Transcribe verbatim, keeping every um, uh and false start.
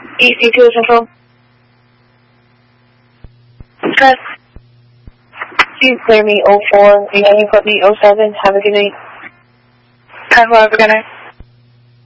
E C two Central. Cut. Please clear me oh four, and you put me oh seven. Have a good night. Have a good night.